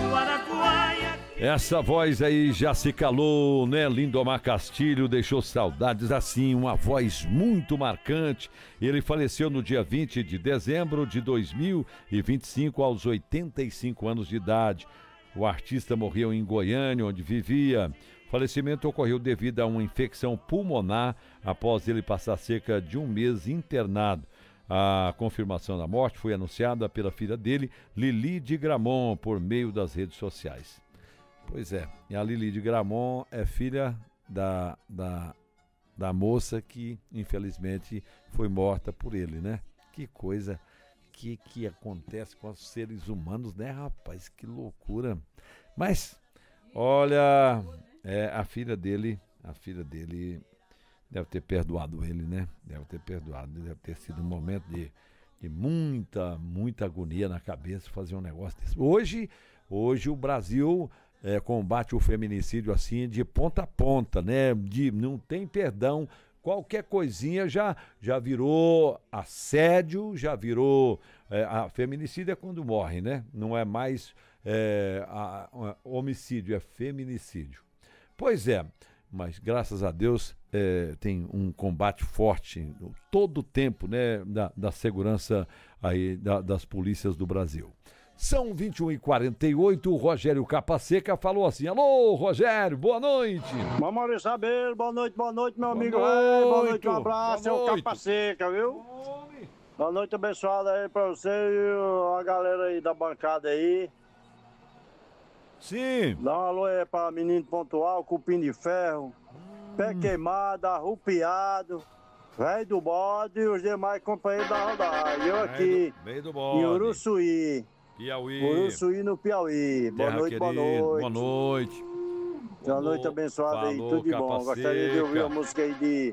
Essa voz aí já se calou, né? Lindomar Castilho deixou saudades assim, uma voz muito marcante. Ele faleceu no dia 20 de dezembro de 2025, aos 85 anos de idade. O artista morreu em Goiânia, onde vivia. O falecimento ocorreu devido a uma infecção pulmonar após ele passar cerca de um mês internado. A confirmação da morte foi anunciada pela filha dele, Lili de Gramont, por meio das redes sociais. Pois é, e a Lili de Gramont é filha da moça que, infelizmente, foi morta por ele, né? Que coisa que acontece com os seres humanos, né, rapaz? Que loucura. Mas, olha, a filha dele deve ter perdoado ele, né? Deve ter perdoado, deve ter sido um momento de muita agonia na cabeça fazer um negócio desse. Hoje o Brasil combate o feminicídio assim de ponta a ponta, né? Não tem perdão. Qualquer coisinha já virou assédio, já virou... feminicídio é quando morre, né? Não é mais homicídio, é feminicídio. Pois é, mas graças a Deus tem um combate forte todo o tempo, né? Da segurança aí, das polícias do Brasil. São 21h48, o Rogério Capaseca falou assim: alô, Rogério, boa noite. Vamos saber, boa noite, meu amigo. Boa noite, um abraço, é o Capaseca, viu? Boa noite abençoada aí pra você e a galera aí da bancada aí. Sim. Dá um alô aí pra Menino Pontual, Cupim de Ferro, Pé Queimado, Arrupiado, Velho do Bode e os demais companheiros da rodagem. Eu aqui, em Uruçuí. Piauí. Uruçuí no Piauí. Boa noite, boa noite. Boa noite. Boa noite abençoada aí, tudo de bom. Gostaria de ouvir a música aí de...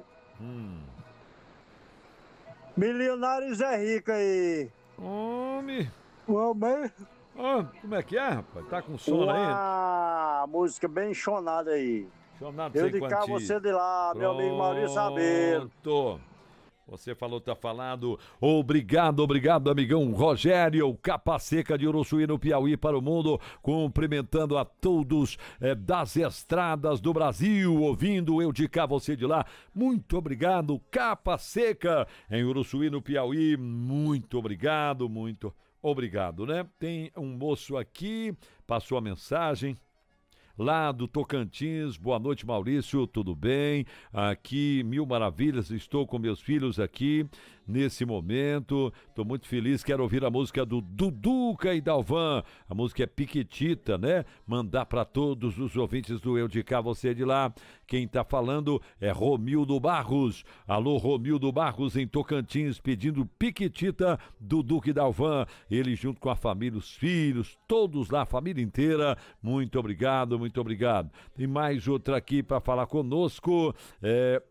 Milionários é Rico aí. Homem. Homem. Como é que é, rapaz? Tá com sono aí? Música bem chonada aí. Chonado Eu sem de cá, quantia. você de lá, meu amigo Maurício Sabeiro. Pronto. Você falou, tá falado. Obrigado, amigão Rogério Capaseca de Uruçuí no Piauí para o mundo, cumprimentando a todos das estradas do Brasil, ouvindo eu de cá, você de lá. Muito obrigado, Capaseca em Uruçuí no Piauí. Muito obrigado, né? Tem um moço aqui, passou a mensagem. Lá do Tocantins, boa noite, Maurício, tudo bem? Aqui, mil maravilhas, estou com meus filhos aqui nesse momento, estou muito feliz, quero ouvir a música do Duduca e Dalvan, a música é Piquitita, né? Mandar para todos os ouvintes do Eu de Cá, você de lá. Quem tá falando é Romildo Barros. Alô, Romildo Barros em Tocantins, pedindo Piquitita, Duduca e Dalvan, ele junto com a família, os filhos, todos lá, a família inteira. Muito obrigado. Tem mais outra aqui para falar conosco.